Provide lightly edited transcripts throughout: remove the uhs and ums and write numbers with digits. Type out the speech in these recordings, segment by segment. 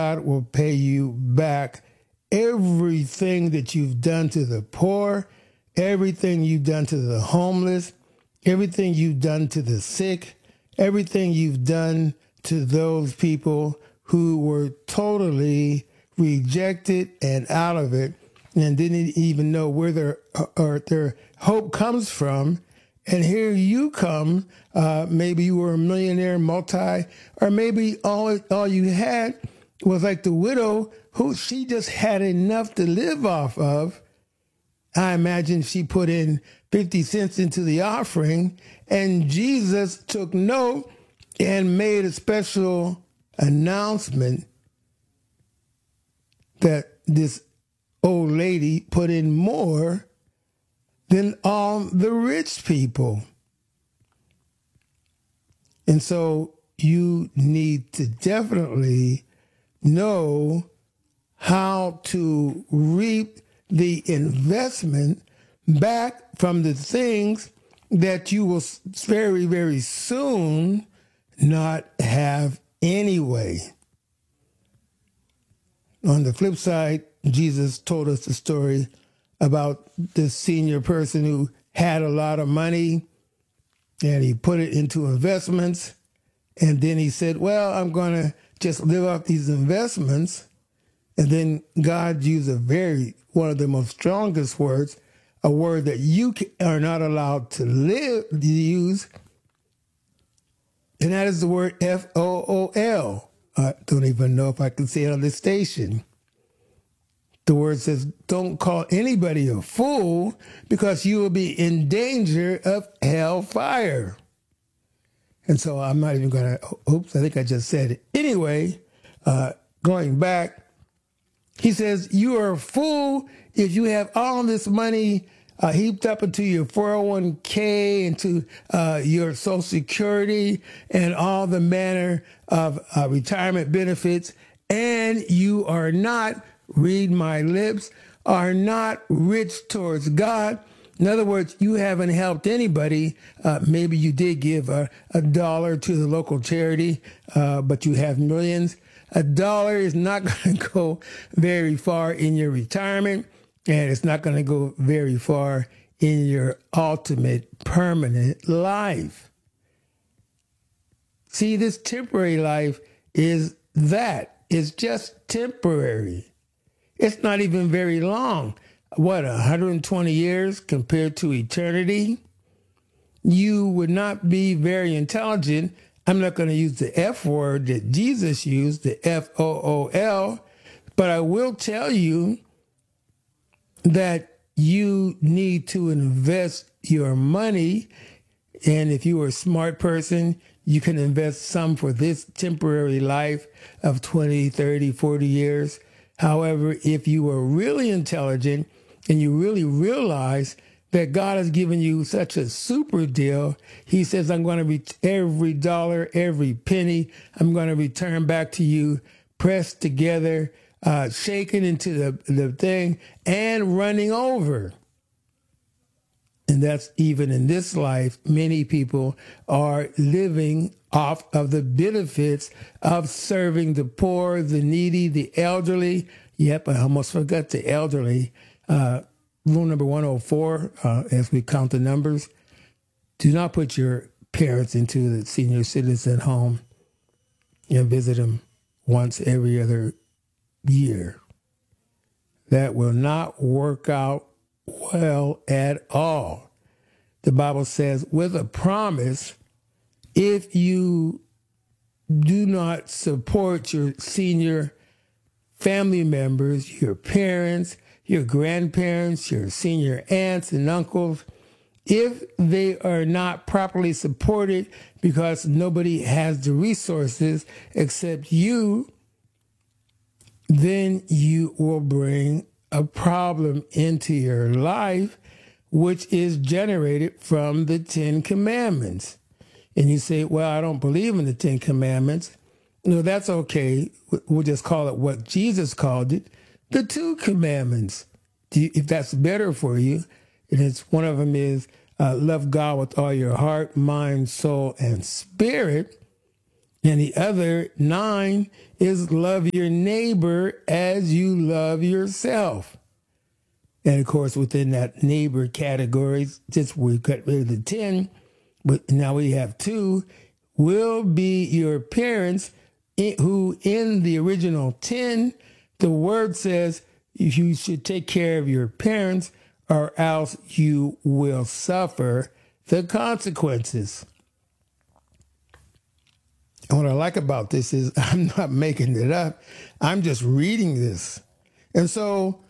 God will pay you back everything that you've done to the poor, everything you've done to the homeless, everything you've done to the sick, everything you've done to those people who were totally rejected and out of it and didn't even know where their hope comes from. And here you come. Maybe you were a millionaire, or maybe all you had was like the widow who she just had enough to live off of. I imagine she put in 50 cents into the offering, and Jesus took note and made a special announcement that this old lady put in more than all the rich people. And so you need to definitely know how to reap the investment back from the things that you will very, very soon not have anyway. On the flip side, Jesus told us the story about this senior person who had a lot of money and he put it into investments. And then he said, well, I'm going to just live off these investments. And then God used one of the most strongest words, a word that you are not allowed to use. And that is the word FOOL. I don't even know if I can say it on this station. The word says, don't call anybody a fool because you will be in danger of hellfire. And so I'm not even going to, I think I just said it. Anyway, going back, he says, you are a fool if you have all this money heaped up into your 401k, into your Social Security and all the manner of retirement benefits, and you are not, read my lips, are not rich towards God. In other words, you haven't helped anybody. Maybe you did give a dollar to the local charity, but you have millions. A dollar is not going to go very far in your retirement, and it's not going to go very far in your ultimate permanent life. See, this temporary life is that. It's just temporary. It's not even very long. 120 years compared to eternity? You would not be very intelligent. I'm not going to use the F word that Jesus used, the FOOL, but I will tell you that you need to invest your money. And if you are a smart person, you can invest some for this temporary life of 20, 30, 40 years. However, if you are really intelligent and you really realize that God has given you such a super deal, he says, I'm going to be every dollar, every penny, I'm going to return back to you, pressed together, shaken into the thing and running over. And that's even in this life, many people are living off of the benefits of serving the poor, the needy, the elderly. Yep, I almost forgot the elderly. Rule number 104, as we count the numbers, do not put your parents into the senior citizen home and visit them once every other year. That will not work out well at all. The Bible says, with a promise, if you do not support your senior family members, your parents, your grandparents, your senior aunts and uncles, if they are not properly supported because nobody has the resources except you, then you will bring a problem into your life, which is generated from the 10 Commandments. And you say, well, I don't believe in the 10 Commandments. No, that's okay. We'll just call it what Jesus called it, the 2 Commandments. If that's better for you, and it's one of them is love God with all your heart, mind, soul, and spirit. And the other 9 is love your neighbor as you love yourself. And of course, within that neighbor category, just we got rid of the 10, but now we have 2, will be your parents, who in the original 10, the word says you should take care of your parents or else you will suffer the consequences. And what I like about this is I'm not making it up. I'm just reading this. And so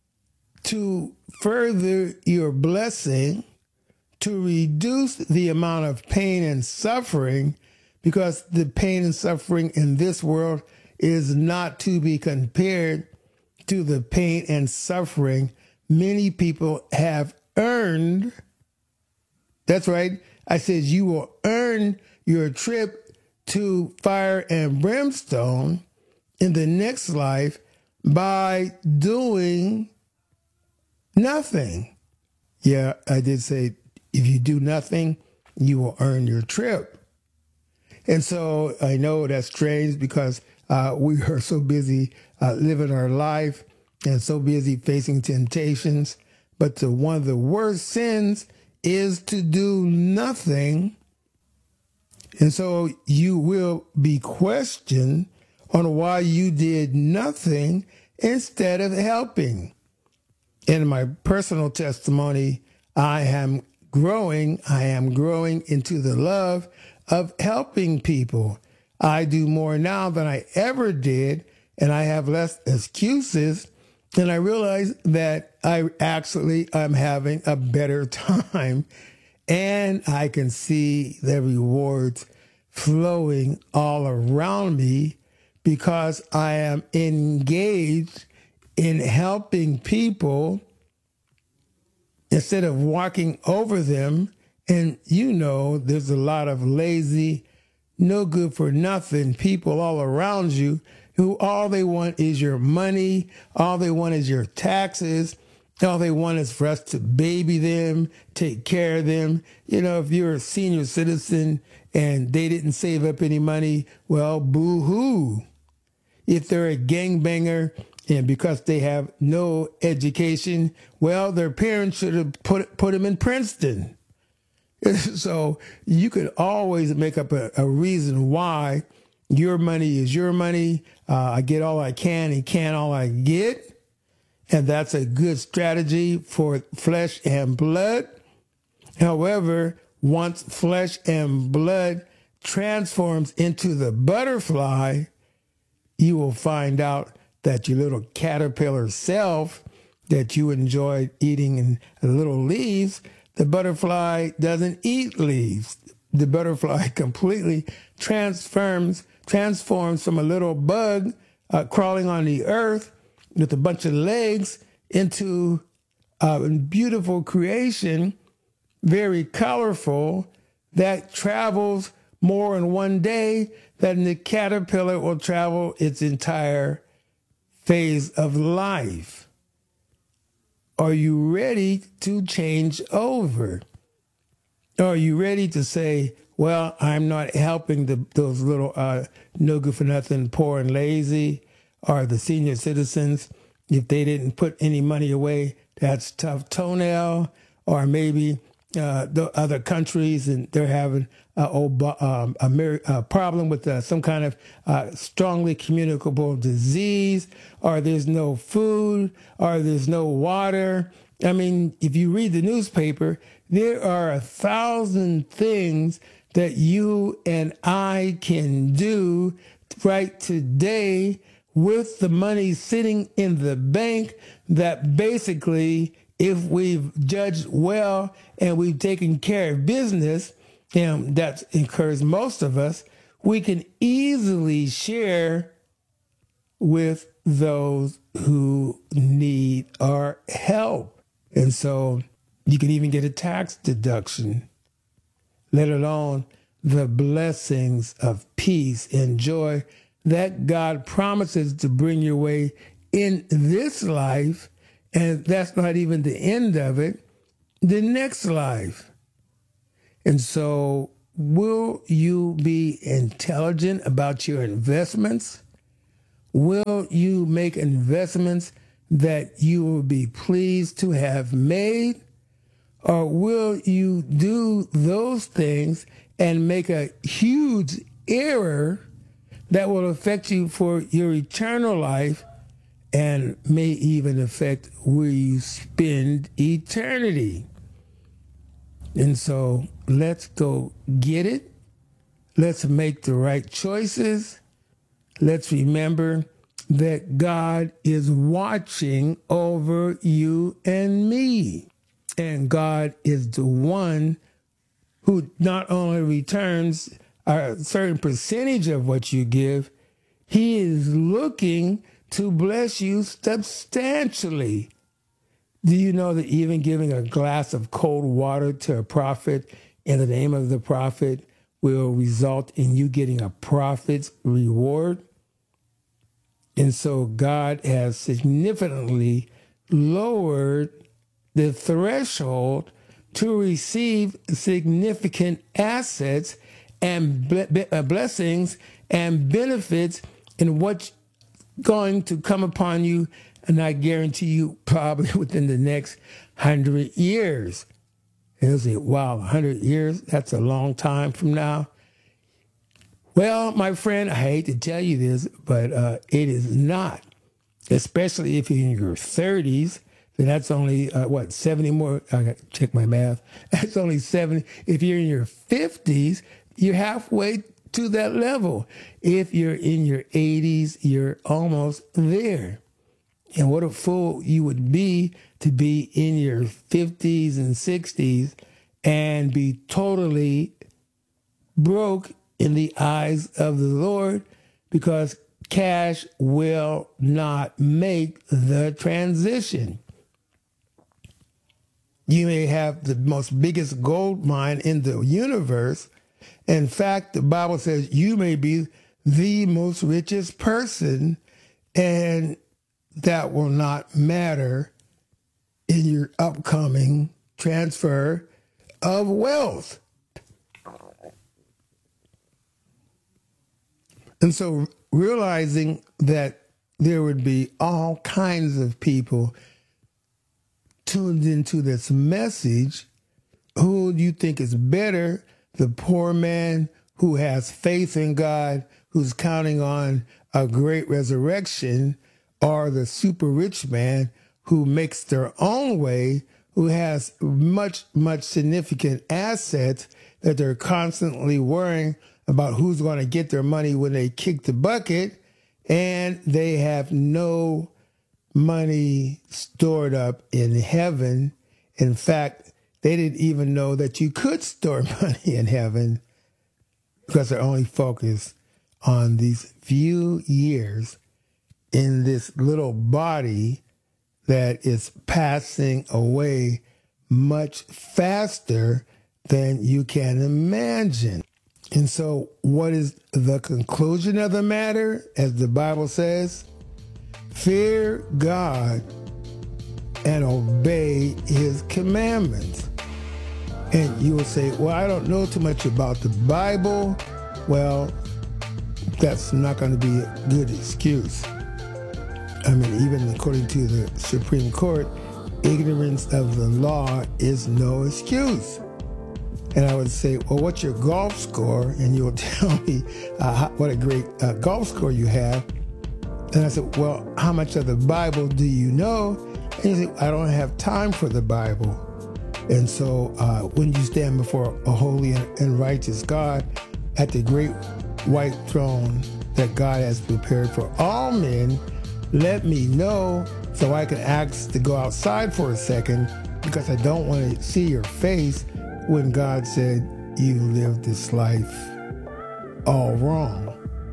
to further your blessing, to reduce the amount of pain and suffering, because the pain and suffering in this world is not to be compared to the pain and suffering many people have earned. That's right. I said you will earn your trip to fire and brimstone in the next life by doing nothing. Yeah, I did say if you do nothing, you will earn your trip. And so I know that's strange because we are so busy living our life and so busy facing temptations. But one of the worst sins is to do nothing. And so you will be questioned on why you did nothing instead of helping. In my personal testimony, I am growing into the love of helping people. I do more now than I ever did, and I have less excuses. And I realize that I'm having a better time, and I can see the rewards flowing all around me because I am engaged in helping people instead of walking over them. And there's a lot of lazy, no good for nothing people all around you who all they want is your money, all they want is your taxes, all they want is for us to baby them, take care of them. If you're a senior citizen and they didn't save up any money, well, boo-hoo. If they're a gangbanger and because they have no education, well, their parents should have put them in Princeton. So you could always make up a reason why your money is your money. I get all I can and can all I get. And that's a good strategy for flesh and blood. However, once flesh and blood transforms into the butterfly, you will find out that your little caterpillar self that you enjoyed eating in little leaves, the butterfly doesn't eat leaves. The butterfly completely transforms from a little bug crawling on the earth with a bunch of legs into a beautiful creation, very colorful, that travels more in one day than the caterpillar will travel its entire phase of life. Are you ready to change over? Are you ready to say, well, I'm not helping those little no good for nothing, poor and lazy, or the senior citizens? If they didn't put any money away, that's tough toenail. Or maybe the other countries and they're having a problem with some kind of strongly communicable disease, or there's no food, or there's no water. I mean, if you read the newspaper, there are 1,000 things that you and I can do right today with the money sitting in the bank that basically, if we've judged well and we've taken care of business, and that incurs most of us, we can easily share with those who need our help. And so you can even get a tax deduction, let alone the blessings of peace and joy that God promises to bring your way in this life. And that's not even the end of it, the next life. And so will you be intelligent about your investments? Will you make investments that you will be pleased to have made? Or will you do those things and make a huge error that will affect you for your eternal life and may even affect where you spend eternity? And so let's go get it. Let's make the right choices. Let's remember that God is watching over you and me. And God is the one who not only returns a certain percentage of what you give, he is looking to bless you substantially. Do you know that even giving a glass of cold water to a prophet in the name of the prophet will result in you getting a prophet's reward? And so God has significantly lowered the threshold to receive significant assets and blessings and benefits in what's going to come upon you, and I guarantee you probably within the next 100 years. And you'll say, wow, 100 years? That's a long time from now. Well, my friend, I hate to tell you this, but it is not, especially if you're in your 30s. Then that's only, 70 more? I got to check my math. That's only 70. If you're in your 50s, you're halfway to that level. If you're in your 80s, you're almost there. And what a fool you would be to be in your 50s and 60s and be totally broke in the eyes of the Lord, because cash will not make the transition. You may have the most biggest gold mine in the universe. In fact, the Bible says you may be the most richest person, and that will not matter in your upcoming transfer of wealth. And so realizing that there would be all kinds of people tuned into this message, who do you think is better? The poor man who has faith in God, who's counting on a great resurrection, or the super rich man who makes their own way, who has much significant assets that they're constantly worrying about who's going to get their money when they kick the bucket, and they have no money stored up in heaven. In fact, they didn't even know that you could store money in heaven, because they're only focused on these few years in this little body that is passing away much faster than you can imagine. And so what is the conclusion of the matter? As the Bible says, fear God and obey his commandments. And you will say, well, I don't know too much about the Bible. Well, that's not going to be a good excuse. I mean, even according to the Supreme Court, ignorance of the law is no excuse. And I would say, well, what's your golf score? And you'll tell me what a great golf score you have. And I said, well, how much of the Bible do you know? And you say, I don't have time for the Bible. And so when you stand before a holy and righteous God at the great white throne that God has prepared for all men, let me know so I can ask to go outside for a second, because I don't want to see your face when God said you lived this life all wrong.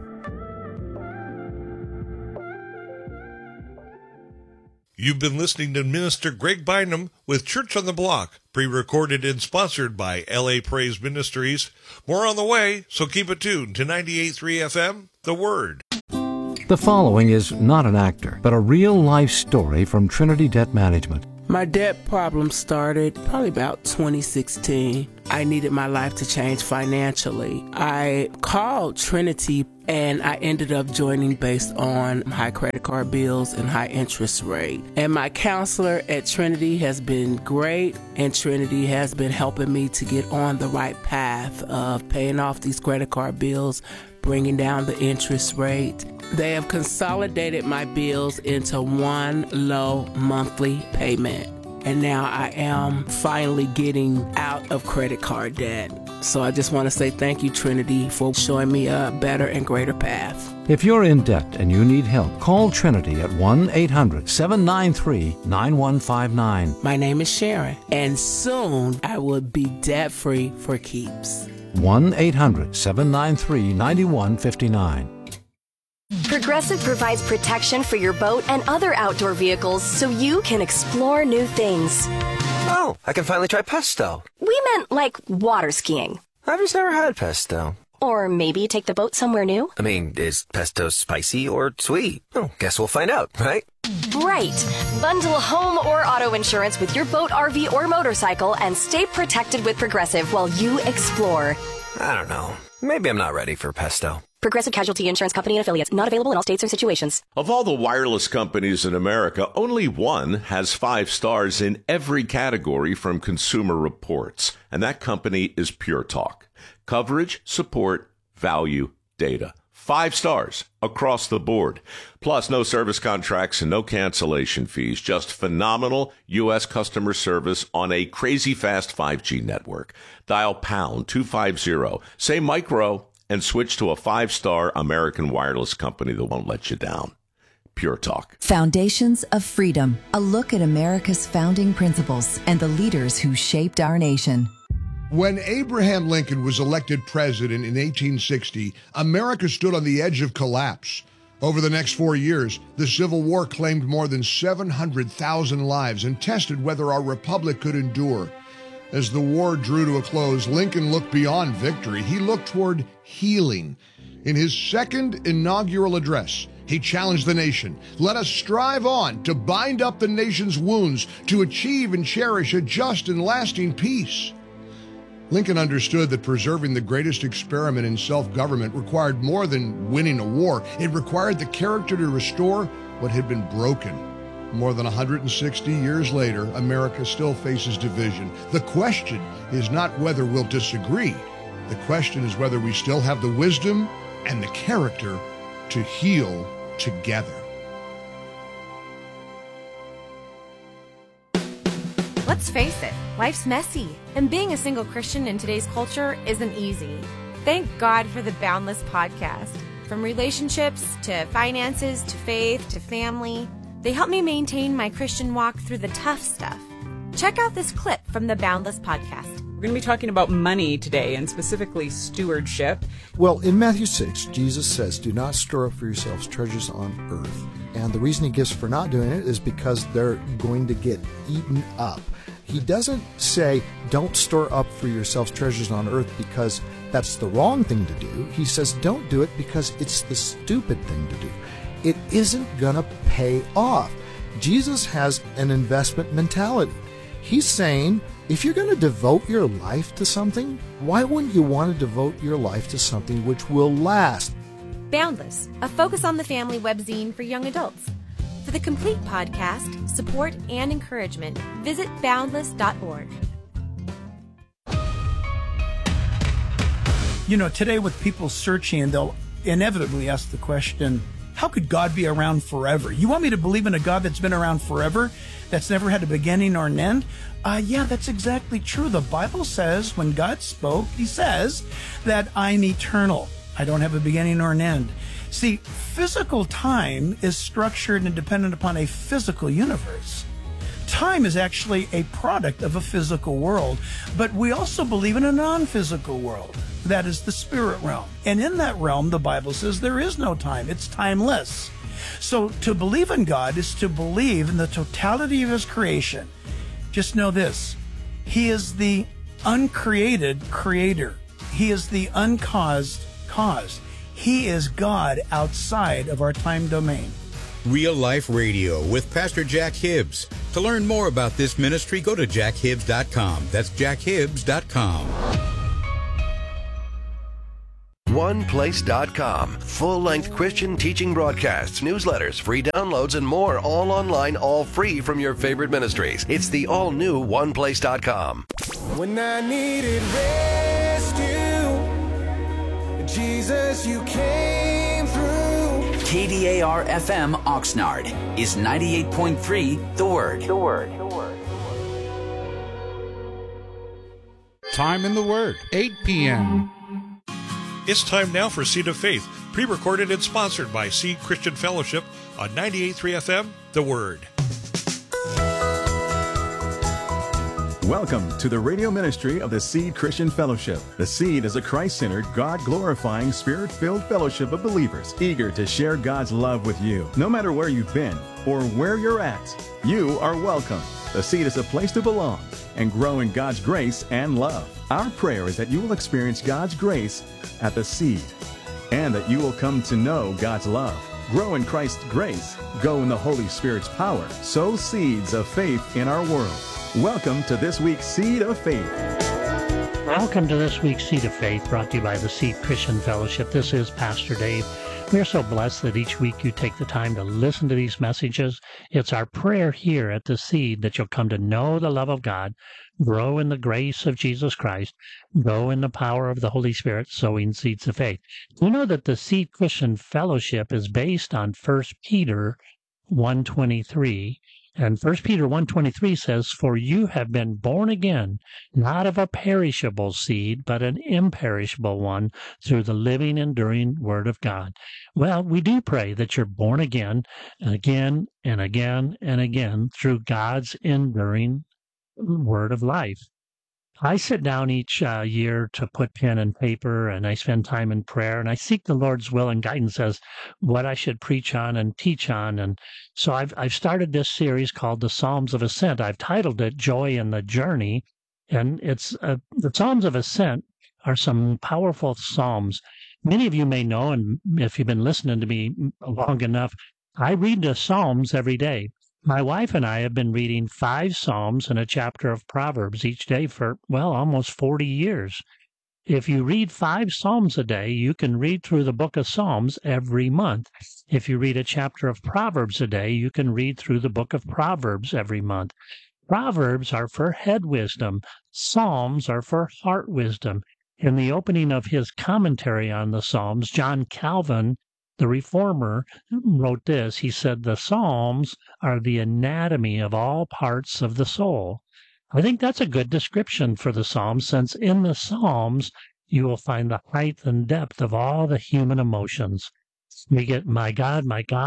You've been listening to Minister Greg Bynum with Church on the Block, pre-recorded and sponsored by LA Praise Ministries. More on the way, so keep it tuned to 98.3 FM, The Word. The following is not an actor, but a real-life story from Trinity Debt Management. My debt problem started probably about 2016. I needed my life to change financially. I called Trinity and I ended up joining based on high credit card bills and high interest rate. And my counselor at Trinity has been great, and Trinity has been helping me to get on the right path of paying off these credit card bills, bringing down the interest rate. They have consolidated my bills into one low monthly payment. And now I am finally getting out of credit card debt. So I just want to say thank you, Trinity, for showing me a better and greater path. If you're in debt and you need help, call Trinity at 1-800-793-9159. My name is Sharon, and soon I will be debt-free for keeps. 1-800-793-9159. Progressive provides protection for your boat and other outdoor vehicles so you can explore new things. Oh, I can finally try pesto. We meant like water skiing. I've just never had pesto. Or maybe take the boat somewhere new. I mean, is pesto spicy or sweet? Oh, guess we'll find out, right? Right. Bundle home or auto insurance with your boat, RV, or motorcycle and stay protected with Progressive while you explore. I don't know. Maybe I'm not ready for pesto. Progressive Casualty Insurance Company and Affiliates. Not available in all states or situations. Of all the wireless companies in America, only one has 5 stars in every category from Consumer Reports, and that company is Pure Talk. Coverage, support, value, data. 5 stars across the board. Plus, no service contracts and no cancellation fees. Just phenomenal U.S. customer service on a crazy fast 5G network. Dial pound 250. Say micro and switch to a 5-star American wireless company that won't let you down. Pure Talk. Foundations of Freedom. A look at America's founding principles and the leaders who shaped our nation. When Abraham Lincoln was elected president in 1860, America stood on the edge of collapse. Over the next 4 years, the Civil War claimed more than 700,000 lives and tested whether our republic could endure. As the war drew to a close, Lincoln looked beyond victory. He looked toward healing. In his second inaugural address, he challenged the nation. Let us strive on to bind up the nation's wounds, to achieve and cherish a just and lasting peace. Lincoln understood that preserving the greatest experiment in self-government required more than winning a war. It required the character to restore what had been broken. More than 160 years later, America still faces division. The question is not whether we'll disagree. The question is whether we still have the wisdom and the character to heal together. Let's face it, life's messy, and being a single Christian in today's culture isn't easy. Thank God for the Boundless podcast. From relationships to finances to faith to family, they help me maintain my Christian walk through the tough stuff. Check out this clip from the Boundless podcast. We're going to be talking about money today, and specifically stewardship. Well, in Matthew 6, Jesus says, do not store up for yourselves treasures on earth. And the reason he gives for not doing it is because they're going to get eaten up. He doesn't say, don't store up for yourselves treasures on earth because that's the wrong thing to do. He says, don't do it because it's the stupid thing to do. It isn't going to pay off. Jesus has an investment mentality. He's saying, if you're going to devote your life to something, why wouldn't you want to devote your life to something which will last? Boundless, a focus on the family webzine for young adults. For the complete podcast, support, and encouragement, visit boundless.org. You know, today with people searching, they'll inevitably ask the question, how could God be around forever? You want me to believe in a God that's been around forever, that's never had a beginning or an end? Yeah, that's exactly true. The Bible says when God spoke, he says that I'm eternal. I don't have a beginning or an end. See, physical time is structured and dependent upon a physical universe. Time is actually a product of a physical world, but we also believe in a non-physical world. That is the spirit realm. And in that realm, the Bible says there is no time. It's timeless. So to believe in God is to believe in the totality of his creation. Just know this. He is the uncreated creator. He is the uncaused cause. He is God outside of our time domain. Real Life Radio with Pastor Jack Hibbs. To learn more about this ministry, go to jackhibbs.com. That's jackhibbs.com. OnePlace.com. Full-length Christian teaching broadcasts, newsletters, free downloads, and more, all online, all free from your favorite ministries. It's the all-new OnePlace.com. When I needed rescue, Jesus, you came through. KDAR-FM Oxnard is 98.3 The Word. The Word. Time in the Word, 8 p.m. It's time now for Seed of Faith, pre-recorded and sponsored by Seed Christian Fellowship on 98.3 FM, The Word. Welcome to the radio ministry of the Seed Christian Fellowship. The Seed is a Christ-centered, God-glorifying, Spirit-filled fellowship of believers eager to share God's love with you. No matter where you've been or where you're at, you are welcome. The Seed is a place to belong and grow in God's grace and love. Our prayer is that you will experience God's grace at the Seed and that you will come to know God's love. Grow in Christ's grace, go in the Holy Spirit's power, sow seeds of faith in our world. Welcome to this week's Seed of Faith. Welcome to this week's Seed of Faith, brought to you by the Seed Christian Fellowship. This is Pastor Dave. We are so blessed that each week you take the time to listen to these messages. It's our prayer here at the Seed that you'll come to know the love of God, grow in the grace of Jesus Christ, grow in the power of the Holy Spirit, sowing seeds of faith. You know that the Seed Christian Fellowship is based on 1 Peter 1:23. And 1 Peter 1:23 says, "For you have been born again, not of a perishable seed, but an imperishable one, through the living, enduring Word of God." Well, we do pray that you're born again and again and again and again through God's enduring Word of life. I sit down each year to put pen and paper, and I spend time in prayer, and I seek the Lord's will and guidance as what I should preach on and teach on. And so I've started this series called the Psalms of Ascent. I've titled it Joy in the Journey, and it's the Psalms of Ascent are some powerful psalms. Many of you may know, and if you've been listening to me long enough, I read the Psalms every day. My wife and I have been reading 5 Psalms and a chapter of Proverbs each day for, well, almost 40 years. If you read 5 Psalms a day, you can read through the book of Psalms every month. If you read a chapter of Proverbs a day, you can read through the book of Proverbs every month. Proverbs are for head wisdom. Psalms are for heart wisdom. In the opening of his commentary on the Psalms, John Calvin, the Reformer, wrote this. He said, "The Psalms are the anatomy of all parts of the soul." I think that's a good description for the Psalms, since in the Psalms you will find the height and depth of all the human emotions. We get, my God,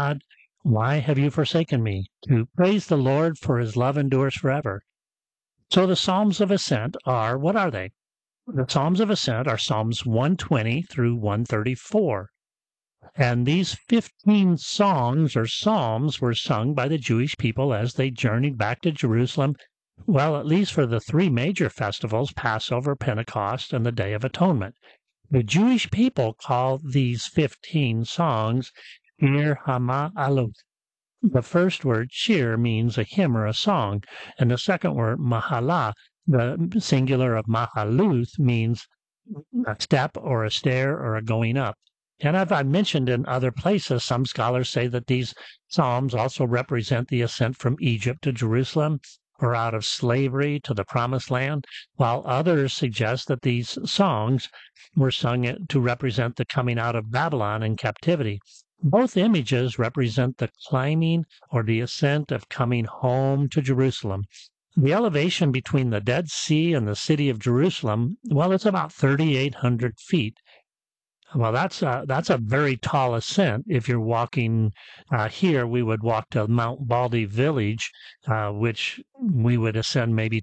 why have you forsaken me?" To praise the Lord, for his love endures forever. So the Psalms of Ascent are, what are they? The Psalms of Ascent are Psalms 120 through 134. And these 15 songs or psalms were sung by the Jewish people as they journeyed back to Jerusalem, well, at least for the 3 major festivals, Passover, Pentecost, and the Day of Atonement. The Jewish people call these 15 songs Shir HaMa'alot. The first word, shir, means a hymn or a song, and the second word, mahalah, the singular of mahaluth, means a step or a stair or a going up. And as I've mentioned in other places, some scholars say that these psalms also represent the ascent from Egypt to Jerusalem or out of slavery to the Promised Land, while others suggest that these songs were sung to represent the coming out of Babylon in captivity. Both images represent the climbing or the ascent of coming home to Jerusalem. The elevation between the Dead Sea and the city of Jerusalem, well, it's about 3,800 feet. Well, that's a very tall ascent. If you're walking here, we would walk to Mount Baldy Village, which we would ascend maybe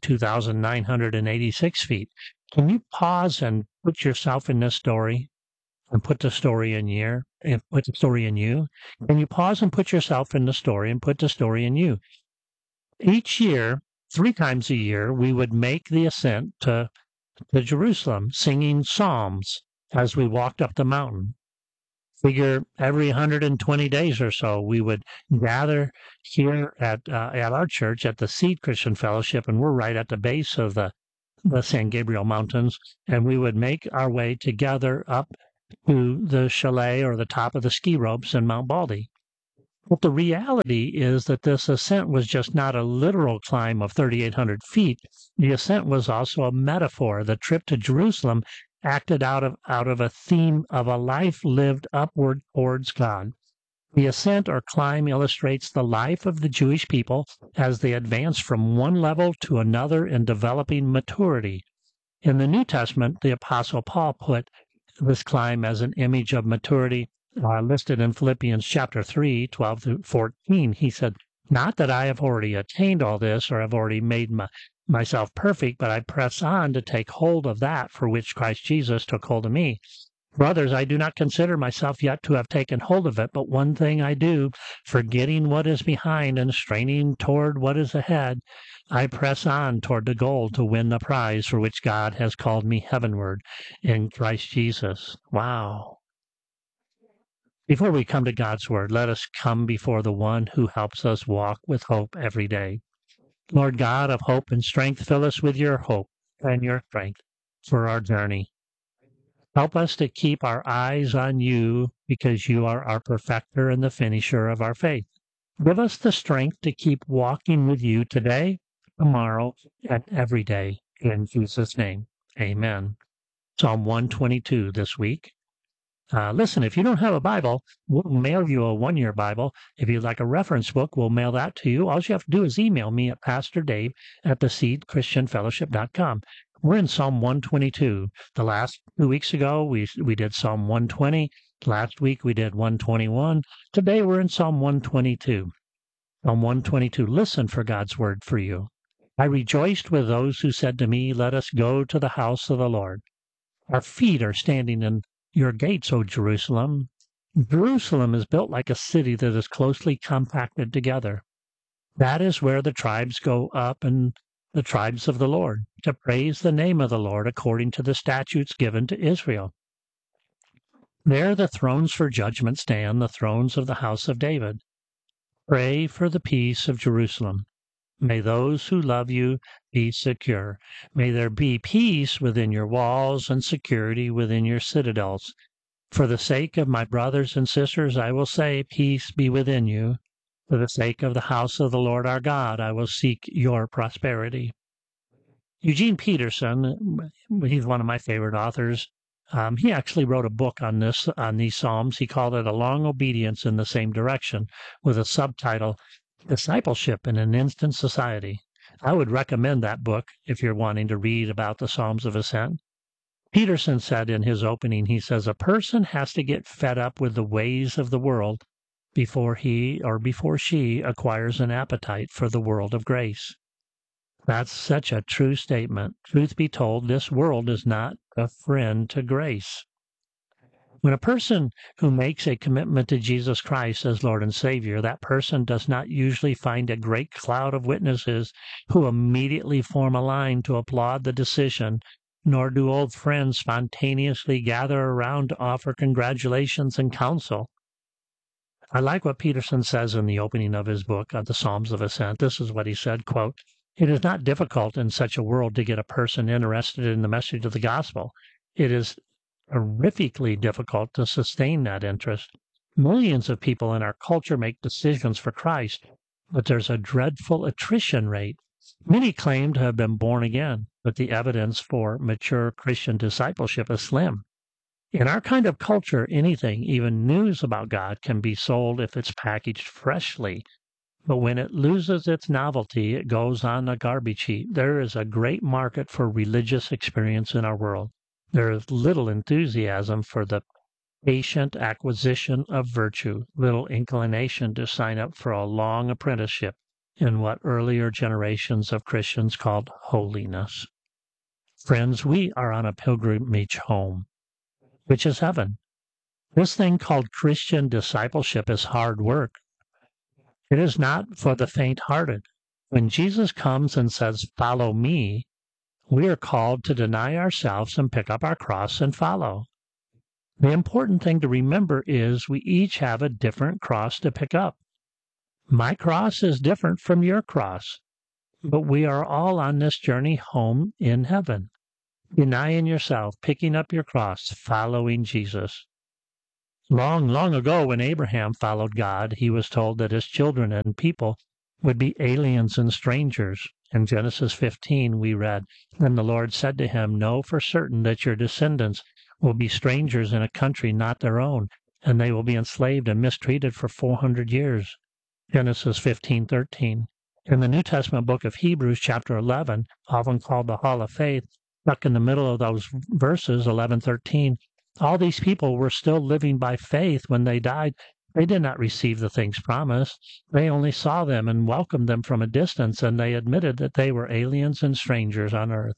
2,986 feet. Can you pause and put yourself in this story and put the story in you? And put the story in you? Can you pause and put yourself in the story and put the story in you? Each year, 3 times a year, we would make the ascent to Jerusalem, singing psalms as we walked up the mountain. Figure every 120 days or so, we would gather here at our church at the Seed Christian Fellowship, and we're right at the base of the San Gabriel Mountains, and we would make our way together up to the chalet or the top of the ski ropes in Mount Baldy. But the reality is that this ascent was just not a literal climb of 3,800 feet. The ascent was also a metaphor. The trip to Jerusalem acted out of a theme of a life lived upward towards God. The ascent or climb illustrates the life of the Jewish people as they advanced from one level to another in developing maturity. In the New Testament, the Apostle Paul put this climb as an image of maturity, listed in Philippians chapter 3, 12 through 14. He said, "Not that I have already attained all this or have already made myself perfect, but I press on to take hold of that for which Christ Jesus took hold of me. Brothers, I do not consider myself yet to have taken hold of it, but one thing I do, forgetting what is behind and straining toward what is ahead, I press on toward the goal to win the prize for which God has called me heavenward in Christ Jesus." Wow. Before we come to God's Word, let us come before the one who helps us walk with hope every day. Lord God of hope and strength, fill us with your hope and your strength for our journey. Help us to keep our eyes on you because you are our perfecter and the finisher of our faith. Give us the strength to keep walking with you today, tomorrow, and every day. In Jesus' name, amen. Psalm 122 this week. Listen, if you don't have a Bible, we'll mail you a one-year Bible. If you'd like a reference book, we'll mail that to you. All you have to do is email me at PastorDave@theSeedChristianFellowship.com. We're in Psalm 122. The last 2 weeks ago, we did Psalm 120. Last week, we did 121. Today, we're in Psalm 122. Psalm 122, listen for God's word for you. I rejoiced with those who said to me, "Let us go to the house of the Lord." Our feet are standing in your gates, O Jerusalem. Jerusalem is built like a city that is closely compacted together. That is where the tribes go up, and the tribes of the Lord, to praise the name of the Lord according to the statutes given to Israel. There the thrones for judgment stand, the thrones of the house of David. Pray for the peace of Jerusalem. May those who love you be secure. May there be peace within your walls and security within your citadels. For the sake of my brothers and sisters, I will say, peace be within you. For the sake of the house of the Lord our God, I will seek your prosperity. Eugene Peterson, he's one of my favorite authors. He actually wrote a book on these Psalms. He called it A Long Obedience in the Same Direction, with a subtitle, Discipleship in an Instant Society. I would recommend that book if you're wanting to read about the Psalms of Ascent. Peterson said in his opening, he says, a person has to get fed up with the ways of the world before he or before she acquires an appetite for the world of grace. That's such a true statement. Truth be told, this world is not a friend to grace. When a person who makes a commitment to Jesus Christ as Lord and Savior, that person does not usually find a great cloud of witnesses who immediately form a line to applaud the decision, nor do old friends spontaneously gather around to offer congratulations and counsel. I like what Peterson says in the opening of his book, The Psalms of Ascent. This is what he said, quote, "It is not difficult in such a world to get a person interested in the message of the gospel. It is horrifically difficult to sustain that interest. Millions of people in our culture make decisions for Christ, but there's a dreadful attrition rate. Many claim to have been born again, but the evidence for mature Christian discipleship is slim. In our kind of culture, anything, even news about God, can be sold if it's packaged freshly. But when it loses its novelty, it goes on a garbage heap. There is a great market for religious experience in our world. There is little enthusiasm for the patient acquisition of virtue, little inclination to sign up for a long apprenticeship in what earlier generations of Christians called holiness. Friends, we are on a pilgrimage home, which is heaven. This thing called Christian discipleship is hard work. It is not for the faint-hearted. When Jesus comes and says, "Follow me," we are called to deny ourselves and pick up our cross and follow. The important thing to remember is we each have a different cross to pick up. My cross is different from your cross, but we are all on this journey home in heaven. Denying yourself, picking up your cross, following Jesus. Long, long ago, when Abraham followed God, he was told that his children and people would be aliens and strangers. In Genesis 15, we read, "Then the Lord said to him, Know for certain that your descendants will be strangers in a country not their own, and they will be enslaved and mistreated for 400 years. Genesis 15:13. In the New Testament book of Hebrews, chapter 11, often called the Hall of Faith, stuck in the middle of those verses, 11:13, all these people were still living by faith when they died. They did not receive the things promised. They only saw them and welcomed them from a distance, and they admitted that they were aliens and strangers on earth."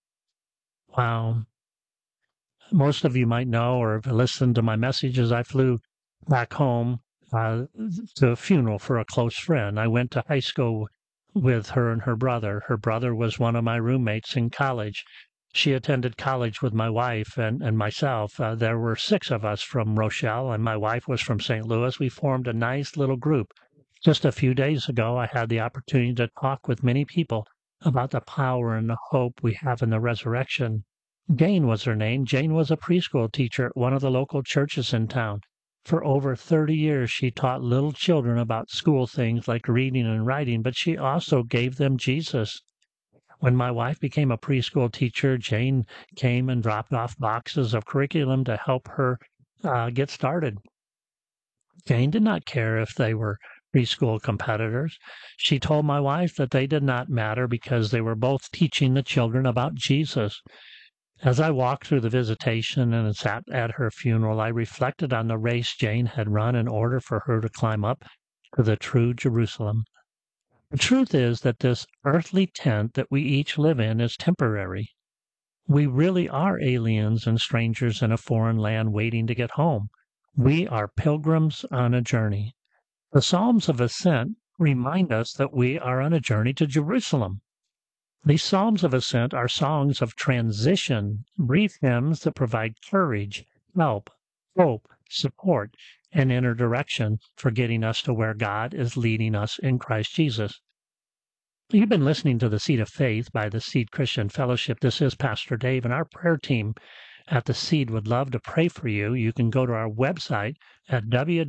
Wow. Most of you might know or have listened to my messages. I flew back home to a funeral for a close friend. I went to high school with her and her brother. Her brother was one of my roommates in college. She attended college with my wife and myself. There were 6 of us from Rochelle, and my wife was from St. Louis. We formed a nice little group. Just a few days ago, I had the opportunity to talk with many people about the power and the hope we have in the resurrection. Jane was her name. Jane was a preschool teacher at one of the local churches in town. For over 30 years, she taught little children about school things like reading and writing, but she also gave them Jesus. When my wife became a preschool teacher, Jane came and dropped off boxes of curriculum to help her get started. Jane did not care if they were preschool competitors. She told my wife that they did not matter because they were both teaching the children about Jesus. As I walked through the visitation and sat at her funeral, I reflected on the race Jane had run in order for her to climb up to the true Jerusalem. The truth is that this earthly tent that we each live in is temporary. We really are aliens and strangers in a foreign land waiting to get home. We are pilgrims on a journey. The Psalms of Ascent remind us that we are on a journey to Jerusalem. These Psalms of Ascent are songs of transition, brief hymns that provide courage, help, hope, support, and inner direction for getting us to where God is leading us in Christ Jesus. You've been listening to The Seed of Faith by the Seed Christian Fellowship. This is Pastor Dave, and our prayer team at The Seed would love to pray for you. You can go to our website at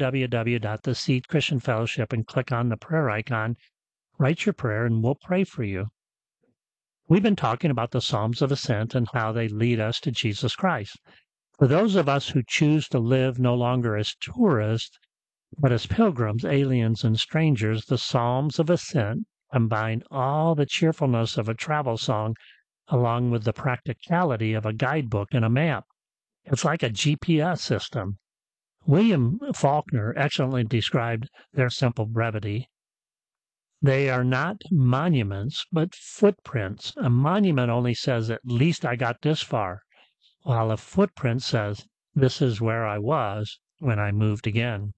www.theseedchristianfellowship and click on the prayer icon, write your prayer, and we'll pray for you. We've been talking about the Psalms of Ascent and how they lead us to Jesus Christ. For those of us who choose to live no longer as tourists, but as pilgrims, aliens, and strangers, the Psalms of Ascent combine all the cheerfulness of a travel song along with the practicality of a guidebook and a map. It's like a GPS system. William Faulkner excellently described their simple brevity. They are not monuments, but footprints. A monument only says, at least I got this far, while a footprint says, this is where I was when I moved again.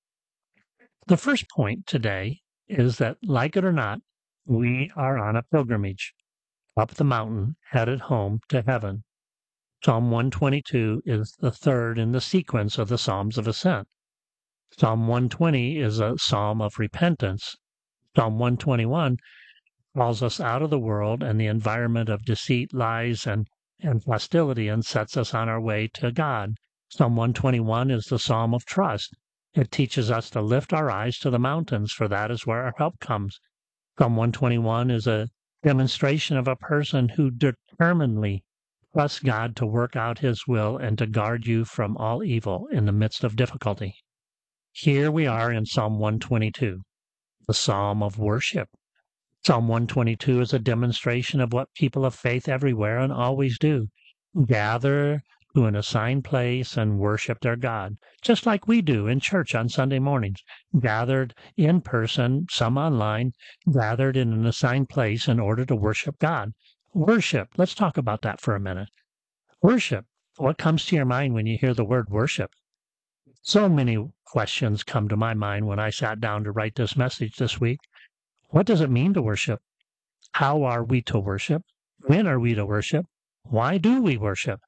The first point today is that, like it or not, we are on a pilgrimage up the mountain, headed home to heaven. Psalm 122 is the third in the sequence of the Psalms of Ascent. Psalm 120 is a psalm of repentance. Psalm 121 calls us out of the world and the environment of deceit, lies, and hostility and sets us on our way to God. Psalm 121 is the psalm of trust. It teaches us to lift our eyes to the mountains, for that is where our help comes. Psalm 121 is a demonstration of a person who determinedly trusts God to work out His will and to guard you from all evil in the midst of difficulty. Here we are in Psalm 122. The Psalm of Worship. Psalm 122 is a demonstration of what people of faith everywhere and always do. Gather to an assigned place and worship their God, just like we do in church on Sunday mornings. Gathered in person, some online, gathered in an assigned place in order to worship God. Worship. Let's talk about that for a minute. Worship. What comes to your mind when you hear the word worship? So many questions come to my mind when I sat down to write this message this week. What does it mean to worship? How are we to worship? When are we to worship? Why do we worship?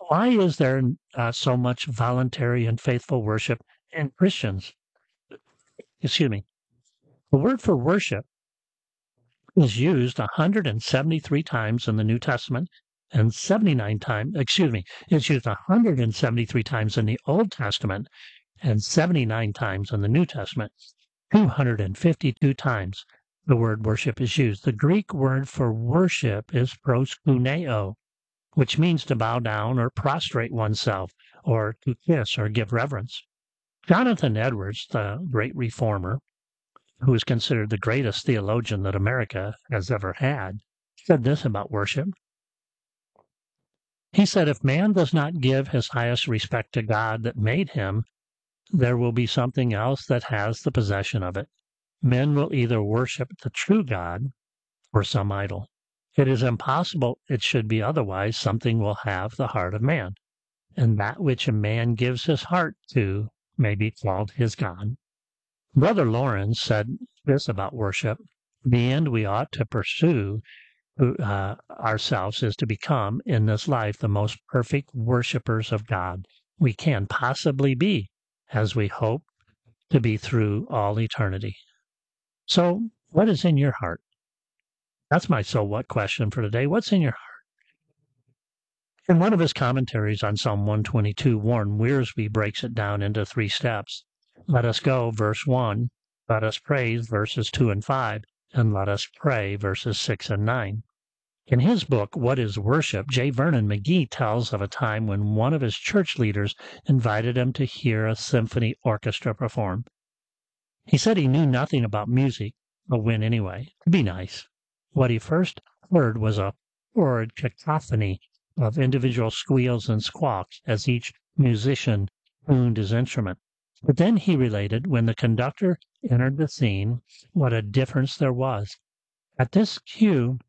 Why is there so much voluntary and faithful worship in Christians? Excuse me. The word for worship is used 173 times in the New Testament and 79 times, it's used 173 times in the Old Testament and 79 times in the New Testament. 252 times the word worship is used. The Greek word for worship is proskuneo, which means to bow down or prostrate oneself, or to kiss or give reverence. Jonathan Edwards, the great reformer, who is considered the greatest theologian that America has ever had, said this about worship. He said, if man does not give his highest respect to God that made him, there will be something else that has the possession of it. Men will either worship the true God or some idol. It is impossible it should be otherwise. Something will have the heart of man, and that which a man gives his heart to may be called his God. Brother Lawrence said this about worship: the end we ought to pursue ourselves is to become in this life the most perfect worshipers of God we can possibly be, as we hope to be through all eternity. So, what is in your heart? That's my so what question for today. What's in your heart? In one of his commentaries on Psalm 122, Warren Wiersbe breaks it down into 3 steps. Let us go, verse 1. Let us praise, verses 2 and 5. And let us pray, verses 6 and 9. In his book, What is Worship?, J. Vernon McGee tells of a time when one of his church leaders invited him to hear a symphony orchestra perform. He said he knew nothing about music, but went anyway, to be nice. What he first heard was a horrid cacophony of individual squeals and squawks as each musician tuned his instrument. But then he related, when the conductor entered the scene, what a difference there was. At this cue,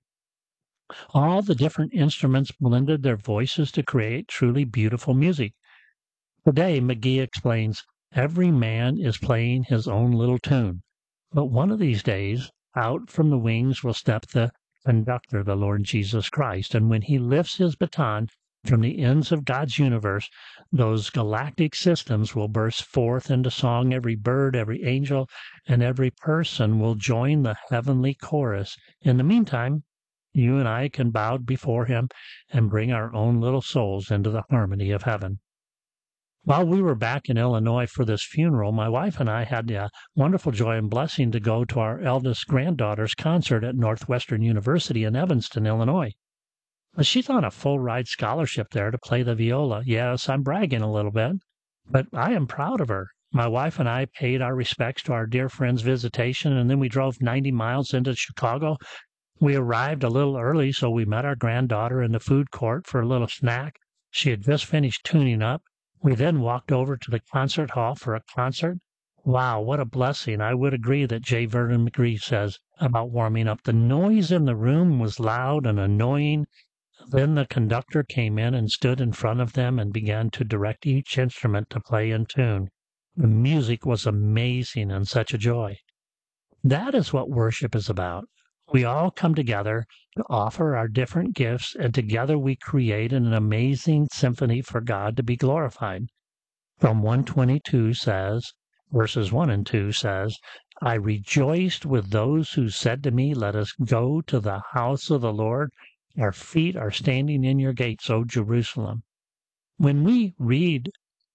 all the different instruments blended their voices to create truly beautiful music. Today, McGee explains, every man is playing his own little tune, but one of these days, out from the wings will step the conductor, the Lord Jesus Christ, and when he lifts his baton from the ends of God's universe, those galactic systems will burst forth into song. Every bird, every angel, and every person will join the heavenly chorus. In the meantime, you and I can bow before him and bring our own little souls into the harmony of heaven. While we were back in Illinois for this funeral, my wife and I had the wonderful joy and blessing to go to our eldest granddaughter's concert at Northwestern University in Evanston, Illinois. She's on a full-ride scholarship there to play the viola. Yes, I'm bragging a little bit, but I am proud of her. My wife and I paid our respects to our dear friend's visitation, and then we drove 90 miles into Chicago. We arrived a little early, so we met our granddaughter in the food court for a little snack. She had just finished tuning up. We then walked over to the concert hall for a concert. Wow, what a blessing. I would agree that J. Vernon McGee says about warming up. The noise in the room was loud and annoying. Then the conductor came in and stood in front of them and began to direct each instrument to play in tune. The music was amazing and such a joy. That is what worship is about. We all come together to offer our different gifts, and together we create an amazing symphony for God to be glorified. Psalm 122 says, verses 1 and 2 says, I rejoiced with those who said to me, let us go to the house of the Lord. Our feet are standing in your gates, O Jerusalem. When we read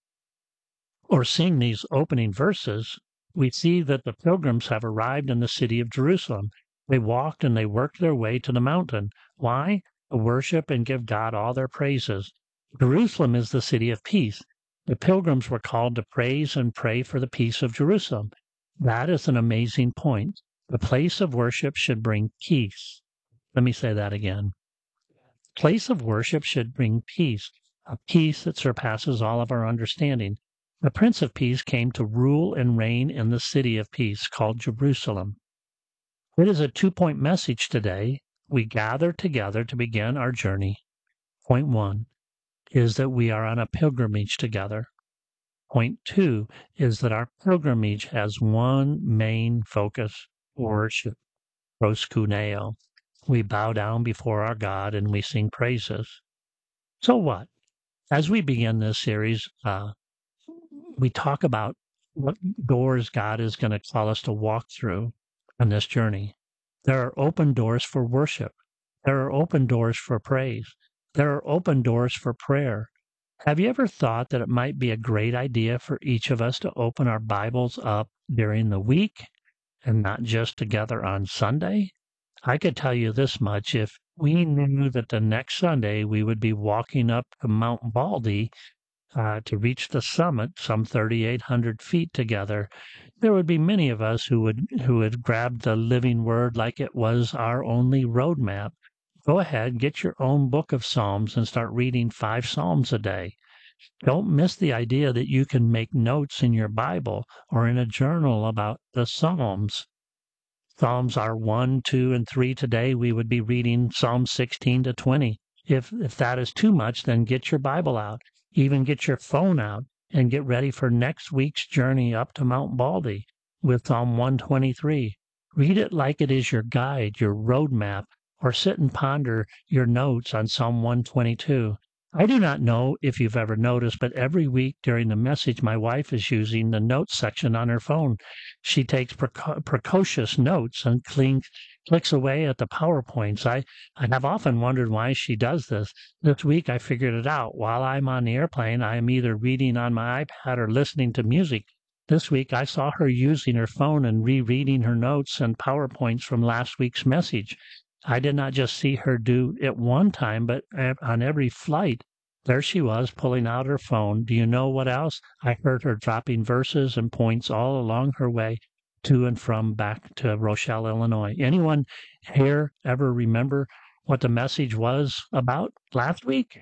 or sing these opening verses, we see that the pilgrims have arrived in the city of Jerusalem. They walked and they worked their way to the mountain. Why? To worship and give God all their praises. Jerusalem is the city of peace. The pilgrims were called to praise and pray for the peace of Jerusalem. That is an amazing point. The place of worship should bring peace. Let me say that again. The place of worship should bring peace, a peace that surpasses all of our understanding. The Prince of Peace came to rule and reign in the city of peace called Jerusalem. It is a 2-point message today. We gather together to begin our journey. Point 1 is that we are on a pilgrimage together. Point 2 is that our pilgrimage has one main focus, worship, proskuneo. We bow down before our God and we sing praises. So what? As we begin this series, we talk about what doors God is going to call us to walk through on this journey. There are open doors for worship. There are open doors for praise. There are open doors for prayer. Have you ever thought that it might be a great idea for each of us to open our Bibles up during the week and not just together on Sunday? I could tell you this much: if we knew that the next Sunday we would be walking up to Mount Baldy to reach the summit, some 3,800 feet together, there would be many of us who would grab the living word like it was our only roadmap. Go ahead, get your own book of Psalms and start reading 5 Psalms a day. Don't miss the idea that you can make notes in your Bible or in a journal about the Psalms. Psalms are 1, 2, and 3 today. We would be reading Psalm 16 to 20. If that is too much, then get your Bible out. Even get your phone out and get ready for next week's journey up to Mount Baldy with Psalm 123. Read it like it is your guide, your roadmap, or sit and ponder your notes on Psalm 122. I do not know if you've ever noticed, but every week during the message, my wife is using the notes section on her phone. She takes precocious notes and clicks away at the PowerPoints. I have often wondered why she does this. This week, I figured it out. While I'm on the airplane, I am either reading on my iPad or listening to music. This week, I saw her using her phone and rereading her notes and PowerPoints from last week's message. I did not just see her do it one time, but on every flight, there she was pulling out her phone. Do you know what else? I heard her dropping verses and points all along her way to and from back to Rochelle, Illinois. Anyone here ever remember what the message was about last week?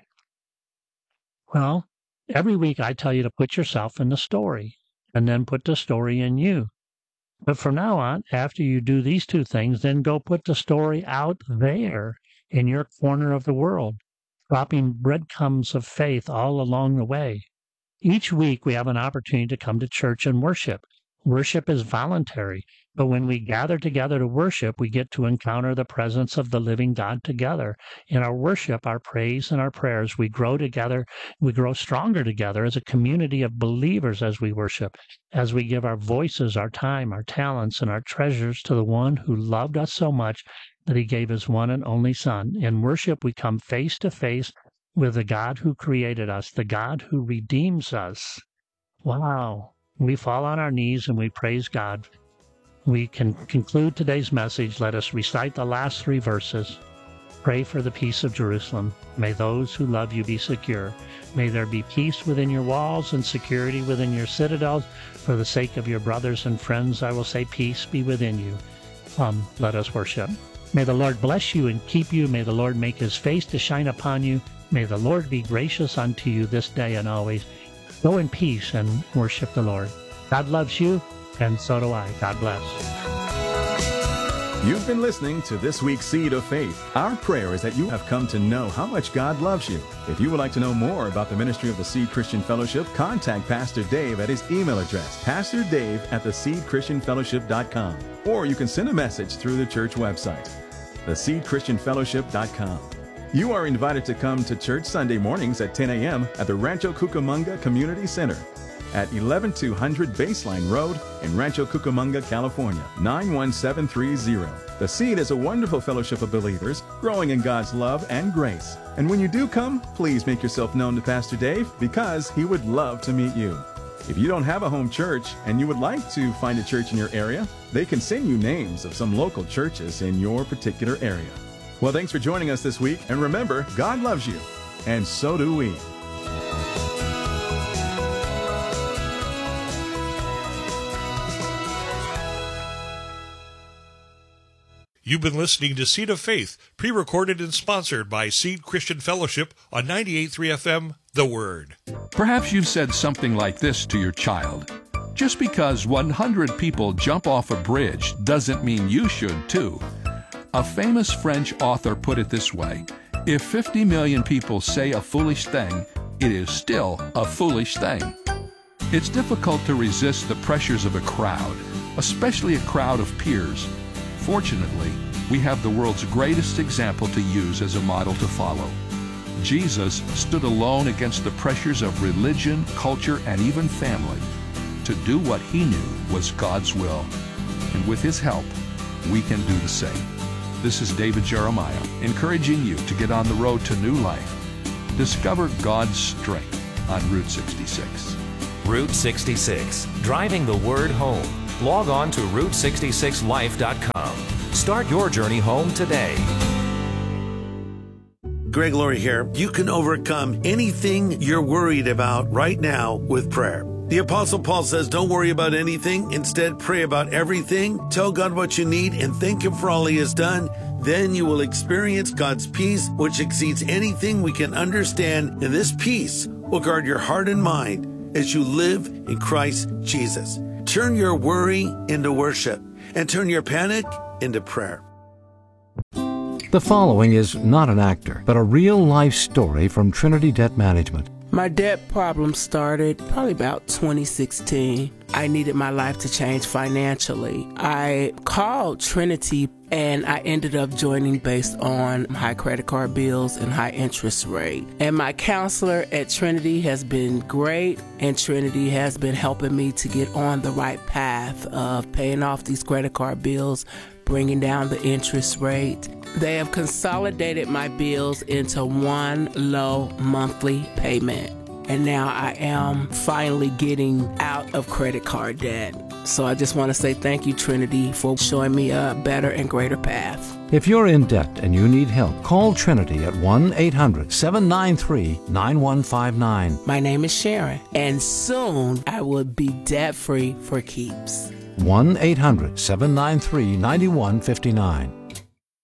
Well, every week I tell you to put yourself in the story and then put the story in you. But from now on, after you do these 2 things, then go put the story out there in your corner of the world, dropping breadcrumbs of faith all along the way. Each week we have an opportunity to come to church and worship. Worship is voluntary, but when we gather together to worship, we get to encounter the presence of the living God together. In our worship, our praise, and our prayers, we grow together, we grow stronger together as a community of believers as we worship, as we give our voices, our time, our talents, and our treasures to the one who loved us so much that he gave his one and only Son. In worship, we come face to face with the God who created us, the God who redeems us. Wow. We fall on our knees and we praise God. We can conclude today's message. Let us recite the last 3 verses. Pray for the peace of Jerusalem. May those who love you be secure. May there be peace within your walls and security within your citadels. For the sake of your brothers and friends, I will say peace be within you. Come, let us worship. May the Lord bless you and keep you. May the Lord make his face to shine upon you. May the Lord be gracious unto you this day and always. Go in peace and worship the Lord. God loves you, and so do I. God bless. You've been listening to this week's Seed of Faith. Our prayer is that you have come to know how much God loves you. If you would like to know more about the ministry of the Seed Christian Fellowship, contact Pastor Dave at his email address, pastordave@theseedchristianfellowship.com. Or you can send a message through the church website, theseedchristianfellowship.com. You are invited to come to church Sunday mornings at 10 a.m. at the Rancho Cucamonga Community Center at 11200 Baseline Road in Rancho Cucamonga, California, 91730. The Seed is a wonderful fellowship of believers growing in God's love and grace. And when you do come, please make yourself known to Pastor Dave because he would love to meet you. If you don't have a home church and you would like to find a church in your area, they can send you names of some local churches in your particular area. Well, thanks for joining us this week. And remember, God loves you, and so do we. You've been listening to Seed of Faith, pre-recorded and sponsored by Seed Christian Fellowship on 98.3 FM, The Word. Perhaps you've said something like this to your child. Just because 100 people jump off a bridge doesn't mean you should too. A famous French author put it this way: if 50 million people say a foolish thing, it is still a foolish thing. It's difficult to resist the pressures of a crowd, especially a crowd of peers. Fortunately, we have the world's greatest example to use as a model to follow. Jesus stood alone against the pressures of religion, culture, and even family to do what he knew was God's will. And with his help, we can do the same. This is David Jeremiah, encouraging you to get on the road to new life. Discover God's strength on Route 66. Route 66, driving the word home. Log on to Route66Life.com. Start your journey home today. Greg Laurie here. You can overcome anything you're worried about right now with prayer. The Apostle Paul says, don't worry about anything. Instead, pray about everything. Tell God what you need and thank Him for all He has done. Then you will experience God's peace, which exceeds anything we can understand. And this peace will guard your heart and mind as you live in Christ Jesus. Turn your worry into worship and turn your panic into prayer. The following is not an actor, but a real-life story from Trinity Debt Management. My debt problem started probably about 2016. I needed my life to change financially. I called Trinity and I ended up joining based on high credit card bills and high interest rate. And my counselor at Trinity has been great, and Trinity has been helping me to get on the right path of paying off these credit card bills, bringing down the interest rate. They have consolidated my bills into one low monthly payment. And now I am finally getting out of credit card debt. So I just want to say thank you, Trinity, for showing me a better and greater path. If you're in debt and you need help, call Trinity at 1-800-793-9159. My name is Sharon, and soon I will be debt-free for keeps. 1-800-793-9159.